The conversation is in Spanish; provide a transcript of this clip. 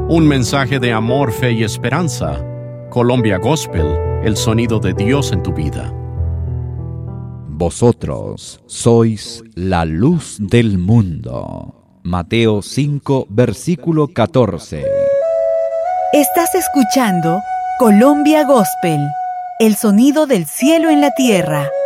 Un mensaje de amor, fe y esperanza. Colombia Gospel, el sonido de Dios en tu vida. Vosotros sois la luz del mundo. Mateo 5, versículo 14. Estás escuchando Colombia Gospel, el sonido del cielo en la tierra.